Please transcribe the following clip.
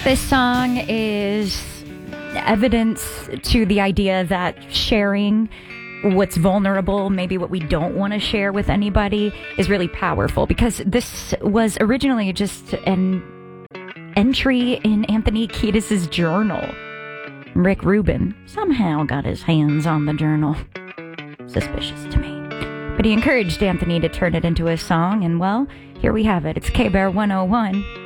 This song is evidence to the idea that sharing what's vulnerable, maybe what we don't want to share with anybody, is really powerful, because this was originally just an entry in Anthony Kiedis' journal. Rick Rubin somehow got his hands on the journal. Suspicious to me. But he encouraged Anthony to turn it into a song, and well, here we have it. It's K-Bear 101.